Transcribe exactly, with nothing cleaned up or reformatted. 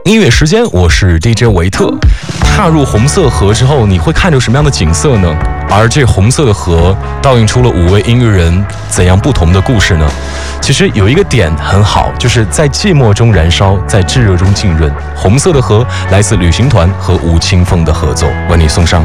音乐时间，我是 D J 维特。踏入红色河之后，你会看着什么样的景色呢？而这红色的河倒映出了五位音乐人怎样不同的故事呢？其实有一个点很好，就是在寂寞中燃烧，在炙热中浸润。红色的河来自旅行团和吴青峰的合作，为你送上。